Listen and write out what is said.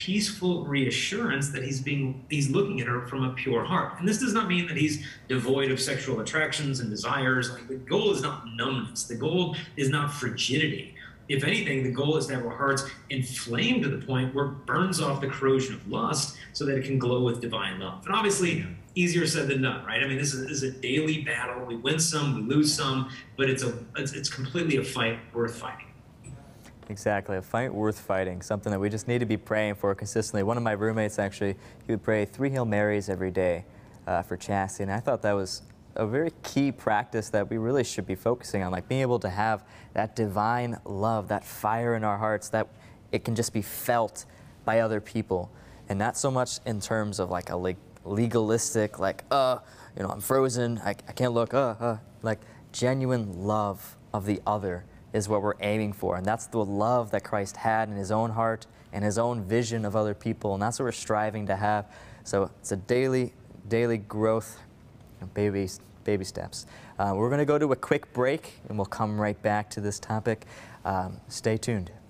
peaceful reassurance that he's looking at her from a pure heart. And this does not mean that he's devoid of sexual attractions and desires. Like, the goal is not numbness. The goal is not frigidity. If anything, the goal is to have our hearts inflamed to the point where it burns off the corrosion of lust so that it can glow with divine love. And obviously, easier said than done, right? I mean, this is a daily battle. We win some, we lose some, but it's completely a fight worth fighting. Exactly, a fight worth fighting, something that we just need to be praying for consistently. One of my roommates, actually, he would pray 3 Hail Marys every day for chastity, and I thought that was a very key practice that we really should be focusing on, like being able to have that divine love, that fire in our hearts, that it can just be felt by other people, and not so much in terms of like a legalistic, like, you know, I'm frozen, I can't look, like genuine love of the other is what we're aiming for. And that's the love that Christ had in his own heart and his own vision of other people. And that's what we're striving to have. So it's a daily growth, baby steps. We're going to go to a quick break and we'll come right back to this topic. Stay tuned.